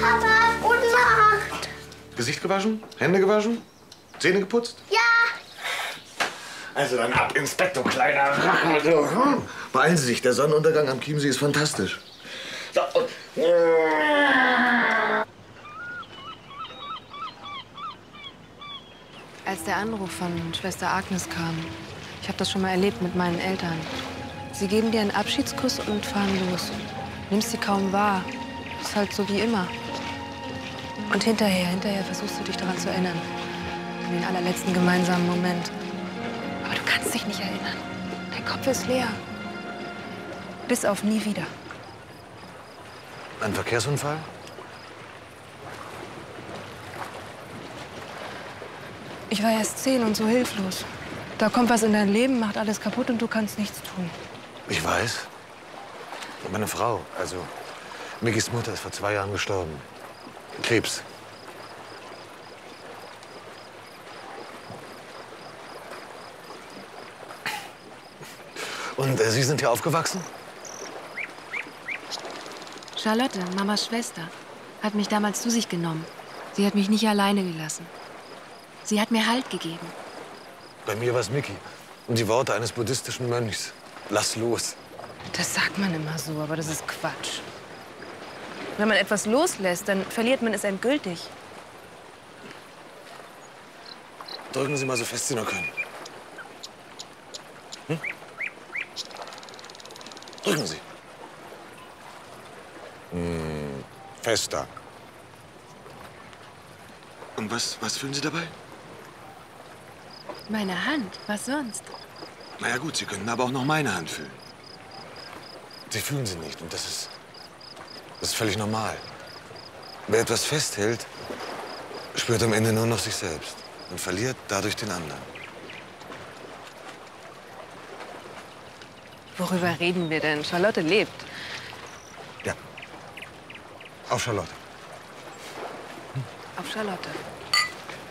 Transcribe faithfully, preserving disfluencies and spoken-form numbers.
Papa, gute Nacht. Gesicht gewaschen? Hände gewaschen? Zähne geputzt? Ja. Also dann ab ins Bett, du kleiner Rache. Du. Beeilen Sie sich, der Sonnenuntergang am Chiemsee ist fantastisch. So, und... Als der Anruf von Schwester Agnes kam, ich habe das schon mal erlebt mit meinen Eltern. Sie geben dir einen Abschiedskuss und fahren los. Nimmst sie kaum wahr. Ist halt so wie immer. Und hinterher, hinterher versuchst du dich daran zu erinnern. An den allerletzten gemeinsamen Moment. Aber du kannst dich nicht erinnern. Dein Kopf ist leer. Bis auf nie wieder. Ein Verkehrsunfall? Ich war erst zehn und so hilflos. Da kommt was in dein Leben, macht alles kaputt und du kannst nichts tun. Ich weiß. Meine Frau, also Mickys Mutter, ist vor zwei Jahren gestorben. Krebs. Und äh, Sie sind hier aufgewachsen? Charlotte, Mamas Schwester, hat mich damals zu sich genommen. Sie hat mich nicht alleine gelassen. Sie hat mir Halt gegeben. Bei mir war es Micky. Und die Worte eines buddhistischen Mönchs. Lass los. Das sagt man immer so, aber das ist Quatsch. Wenn man etwas loslässt, dann verliert man es endgültig. Drücken Sie mal so fest Sie nur können. Hm? Drücken Sie. Hm, fester. Und was, was fühlen Sie dabei? Meine Hand, was sonst? Na ja gut, Sie können aber auch noch meine Hand fühlen. Sie fühlen sie nicht und das ist, das ist völlig normal. Wer etwas festhält, spürt am Ende nur noch sich selbst und verliert dadurch den anderen. Worüber reden wir denn? Charlotte lebt. Ja. Auf Charlotte. Auf Charlotte.